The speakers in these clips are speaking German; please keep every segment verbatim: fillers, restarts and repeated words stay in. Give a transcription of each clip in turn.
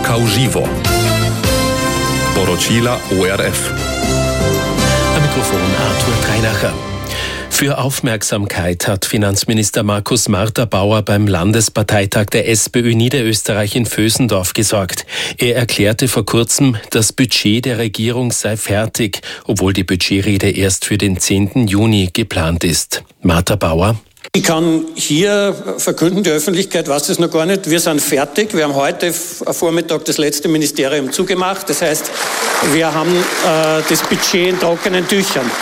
Polska u živo. Poročila O R F. Am Mikrofon Arthur Treinacher. Für Aufmerksamkeit hat Finanzminister Markus Marter-Bauer beim Landesparteitag der SPÖ Niederösterreich in Vösendorf gesorgt. Er erklärte vor kurzem, das Budget der Regierung sei fertig, obwohl die Budgetrede erst für den zehnten Juni geplant ist. Marter-Bauer: Ich kann hier verkünden, die Öffentlichkeit weiß das noch gar nicht, wir sind fertig. Wir haben heute am Vormittag das letzte Ministerium zugemacht. Das heißt, wir haben äh, das Budget in trockenen Tüchern.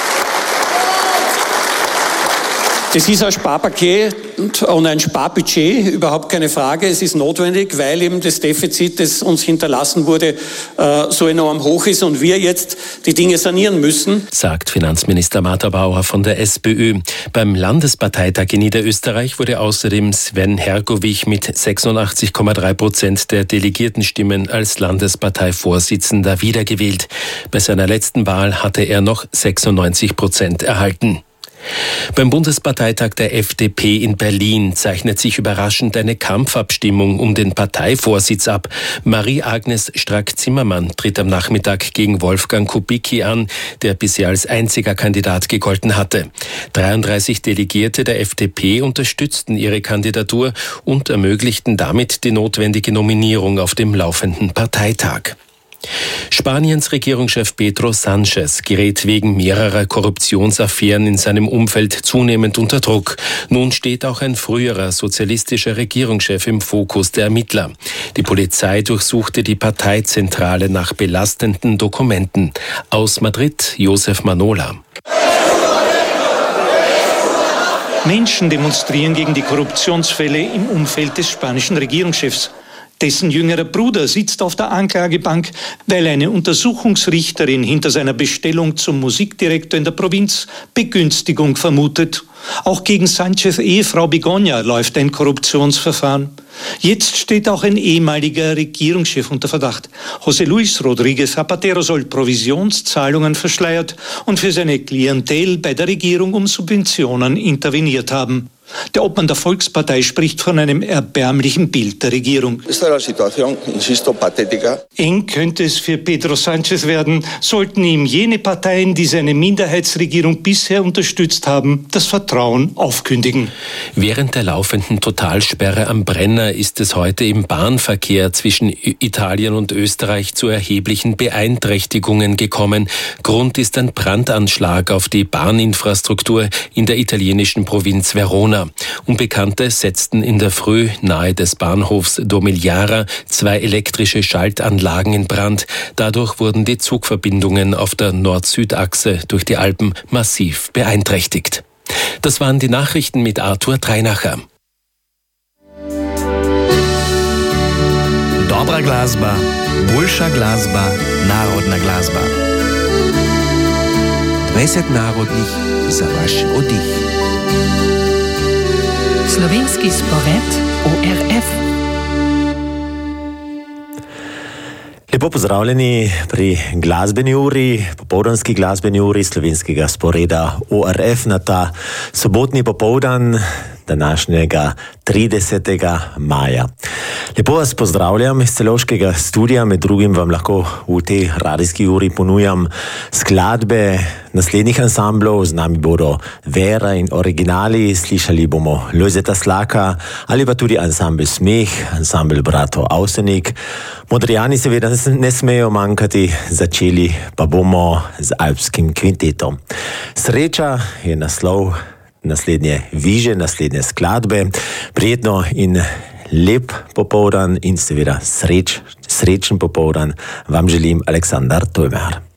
Das ist ein Sparpaket und ein Sparbudget, überhaupt keine Frage. Es ist notwendig, weil eben das Defizit, das uns hinterlassen wurde, so enorm hoch ist und wir jetzt die Dinge sanieren müssen, sagt Finanzminister Marter-Bauer von der SPÖ. Beim Landesparteitag in Niederösterreich wurde außerdem Sven Hergovich mit sechsundachtzig Komma drei Prozent der Delegiertenstimmen als Landesparteivorsitzender wiedergewählt. Bei seiner letzten Wahl hatte er noch sechsundneunzig Prozent erhalten. Beim Bundesparteitag der F D P in Berlin zeichnet sich überraschend eine Kampfabstimmung um den Parteivorsitz ab. Marie-Agnes Strack-Zimmermann tritt am Nachmittag gegen Wolfgang Kubicki an, der bisher als einziger Kandidat gegolten hatte. dreiunddreißig Delegierte der F D P unterstützten ihre Kandidatur und ermöglichten damit die notwendige Nominierung auf dem laufenden Parteitag. Spaniens Regierungschef Pedro Sánchez gerät wegen mehrerer Korruptionsaffären in seinem Umfeld zunehmend unter Druck. Nun steht auch ein früherer sozialistischer Regierungschef im Fokus der Ermittler. Die Polizei durchsuchte die Parteizentrale nach belastenden Dokumenten. Aus Madrid, Josef Manola. Menschen demonstrieren gegen die Korruptionsfälle im Umfeld des spanischen Regierungschefs. Dessen jüngerer Bruder sitzt auf der Anklagebank, weil eine Untersuchungsrichterin hinter seiner Bestellung zum Musikdirektor in der Provinz Begünstigung vermutet. Auch gegen Sánchez' Ehefrau Begoña läuft ein Korruptionsverfahren. Jetzt steht auch ein ehemaliger Regierungschef unter Verdacht. José Luis Rodríguez Zapatero soll Provisionszahlungen verschleiert und für seine Klientel bei der Regierung um Subventionen interveniert haben. Der Obmann der Volkspartei spricht von einem erbärmlichen Bild der Regierung. Eng könnte es für Pedro Sánchez werden, sollten ihm jene Parteien, die seine Minderheitsregierung bisher unterstützt haben, das Vertrauen aufkündigen. Während der laufenden Totalsperre am Brenner ist es heute im Bahnverkehr zwischen Italien und Österreich zu erheblichen Beeinträchtigungen gekommen. Grund ist ein Brandanschlag auf die Bahninfrastruktur in der italienischen Provinz Verona. Unbekannte setzten in der Früh nahe des Bahnhofs Domigliara zwei elektrische Schaltanlagen in Brand. Dadurch wurden die Zugverbindungen auf der Nord-Süd-Achse durch die Alpen massiv beeinträchtigt. Das waren die Nachrichten mit Arthur Treinacher. Dobra glazba, boljša glazba, narodna glazba. dvajset narodnih za vaš oddih. Slovenski spored O R F. Lepo pozdravljeni pri glasbeni uri, popoldanski glasbeni uri slovenskega sporeda O R F na ta sobotni popoldan današnjega tridesetega maja. Lepo vas pozdravljam iz celovškega studia, med drugim vam lahko v tej radijski uri ponujam skladbe naslednjih ansamblov, z nami bodo Vera in Originali, slišali bomo Lojzeta Slaka ali pa tudi ansambel Smeh, ansambel Bratov Avsenik. Modrijani seveda ne smejo manjkati, začeli pa bomo z alpskim kvintetom. Sreča je naslov naslednje viže, naslednje skladbe. Prijetno in lep popoldan in seveda sreč, srečen popoldan vam želim Aleksandar Tojmer.